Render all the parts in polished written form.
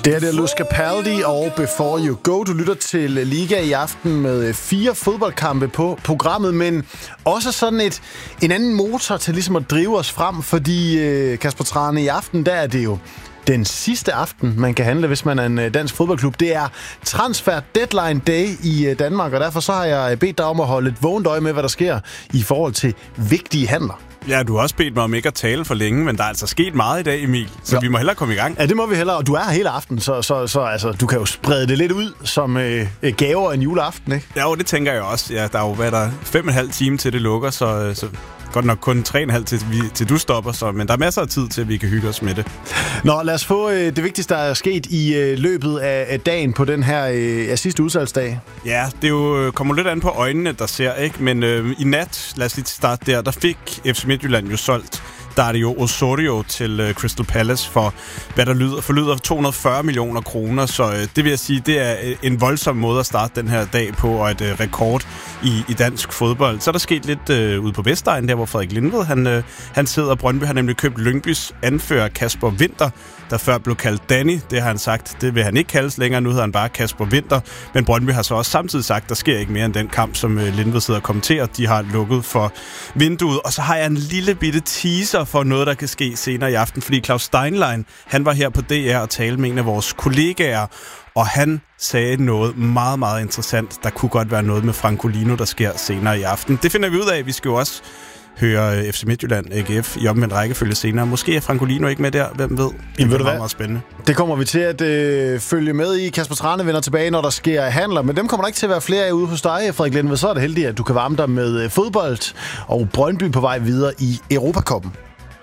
Det er Luz Capaldi og Before You Go. Du lytter til Liga i aften med 4 fodboldkampe på programmet, men også sådan en anden motor til ligesom at drive os frem, fordi Kasper Trane, i aften, der er det jo den sidste aften, man kan handle, hvis man er en dansk fodboldklub. Det er transfer deadline day i Danmark, og derfor så har jeg bedt dig om at holde et vågent øje med, hvad der sker i forhold til vigtige handler. Ja, du har også bedt mig om ikke at tale for længe, men der er altså sket meget i dag, Emil, så vi må hellere komme i gang. Ja, det må vi hellere, og du er her hele aften, så altså, du kan jo sprede det lidt ud som gaver en juleaften, ikke? Ja, det tænker jeg også. Ja, der er jo 5,5 time til det lukker, så godt nok kun 3,5 til du stopper, men der er masser af tid til, at vi kan hygge os med det. Nå, lad os få det vigtigste, der er sket i løbet af dagen på den her sidste udsalgsdag. Ja, det er jo kommer lidt an på øjnene, der ser, ikke? Men i nat, lad os lige starte der fik FC Midtjylland jo solgt Dario Osorio til Crystal Palace for, hvad der forlyder 240 millioner kroner, så det vil jeg sige, det er en voldsom måde at starte den her dag på, og et rekord i dansk fodbold. Så er der sket lidt ude på Vestegnen, der hvor Frederik Lindved, han sidder. Brøndby har nemlig købt Lyngbys anfører Kasper Winther, der før blev kaldt Danny. Det har han sagt, det vil han ikke kaldes længere, nu hedder han bare Kasper Winther. Men Brøndby har så også samtidig sagt, der sker ikke mere end den kamp, som Lindved sidder og kommenterer. De har lukket for vinduet. Og så har jeg en lille bitte teaser for noget, der kan ske senere i aften, fordi Claus Steinlein, han var her på DR og talte med en af vores kollegaer, og han sagde noget meget, meget interessant. Der kunne godt være noget med Francolino, der sker senere i aften. Det finder vi ud af. Vi skal jo også høre FC Midtjylland AGF i omvendt rækkefølge senere. Måske er Francolino ikke med der, hvem ved? Det er meget, meget spændende. Det kommer vi til at følge med i. Kasper Trane vender tilbage, når der sker handler, men dem kommer der ikke til at være flere af ude hos dig, Frederik Lindved. Så er det heldigt, at du kan varme dig med fodbold og Brøndby på vej videre i Europacuppen.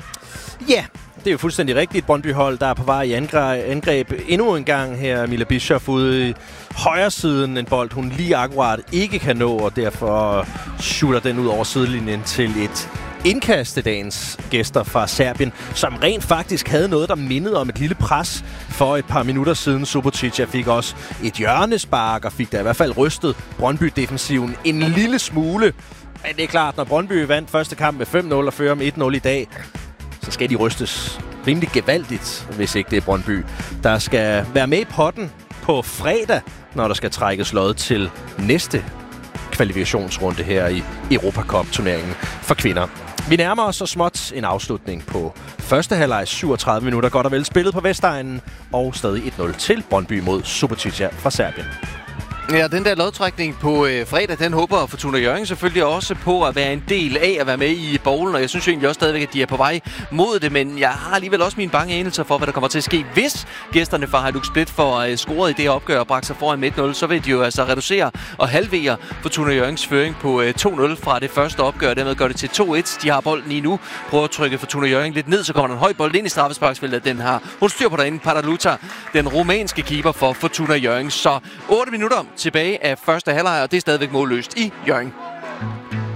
Ja, det er jo fuldstændig rigtigt. Brøndby-hold, der er på vej i angreb endnu en gang her. Mila Bischoff ude i højre siden, en bold, hun lige akkurat ikke kan nå, og derfor shooter den ud over sidelinjen til et indkast til dagens gæster fra Serbien, som rent faktisk havde noget, der mindede om et lille pres for et par minutter siden. Subotica fik også et hjørnespark og fik da i hvert fald rystet Brøndby-defensiven en lille smule. Men det er klart, når Brøndby vandt første kamp med 5-0 og fører med 1-0 i dag, så skal de rystes rimelig gevaldigt, hvis ikke det er Brøndby, der skal være med i potten på fredag, når der skal trækkes lod til næste kvalifikationsrunde her i Europacup-turneringen for kvinder. Vi nærmer os så småt en afslutning på første halvleg, 37 minutter godt og vel spillet på Vestegnen, og stadig 1-0 til Brøndby mod Subotica fra Serbien. Ja, den der lodtrækning på fredag, den håber Fortuna Hjørring selvfølgelig også på at være en del af at være med i bowlen, og jeg synes jo egentlig også stadigvæk, at de er på vej mod det, men jeg har alligevel også mine bange anelser for, hvad der kommer til at ske, hvis gæsterne fra Hajduk Split får scoret i det opgør og bragt sig foran med 1-0, så vil de jo altså reducere og halvere Fortuna Hjørrings føring på 2-0 fra det første opgør, dermed gør det til 2-1. De har bolden lige nu, prøver at trykke Fortuna Hjørring lidt ned, så kommer der en høj bold ind i straffesparksfeltet, den har hun styr på derinde, Padaluta, den rumænske keeper for Fortuna Hjørring, så 8 minutter tilbage af første halvleg, og det er stadigvæk målløst i Hjørring.